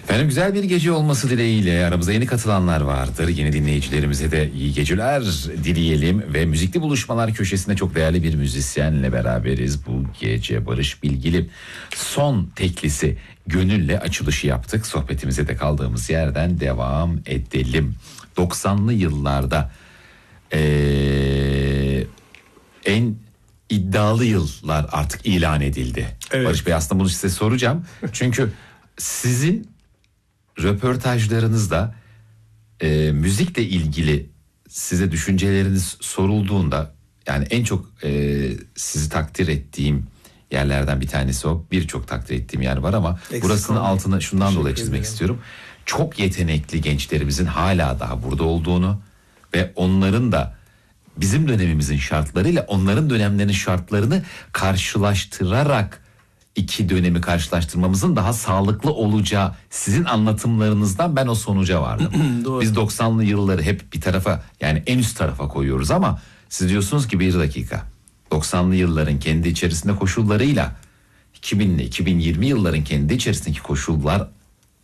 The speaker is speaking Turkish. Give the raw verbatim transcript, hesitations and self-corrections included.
Efendim güzel bir gece olması dileğiyle aramıza yeni katılanlar vardır. Yeni dinleyicilerimize de iyi geceler dileyelim ve müzikli buluşmalar köşesinde çok değerli bir müzisyenle beraberiz. Bu gece Barış Bilgili son teklisi Gönül'le açılışı yaptık. Sohbetimize de kaldığımız yerden devam edelim. doksanlı yıllarda ee, en iddialı yıllar artık ilan edildi. Evet. Barış Bey, aslında bunu size soracağım. Çünkü sizin röportajlarınızda e, müzikle ilgili size düşünceleriniz sorulduğunda, yani en çok e, sizi takdir ettiğim yerlerden bir tanesi o. Birçok takdir ettiğim yer var ama Eksik burasının olmayı. altını şundan Teşekkür dolayı çizmek ederim. istiyorum. Çok yetenekli gençlerimizin hala daha burada olduğunu ve onların da bizim dönemimizin şartlarıyla onların dönemlerinin şartlarını karşılaştırarak iki dönemi karşılaştırmamızın daha sağlıklı olacağı sizin anlatımlarınızdan ben o sonuca vardım. Biz doksanlı yılları hep bir tarafa, yani en üst tarafa koyuyoruz ama siz diyorsunuz ki bir dakika, doksanlı yılların kendi içerisinde koşullarıyla iki binli iki bin yirmi yılların kendi içerisindeki koşullar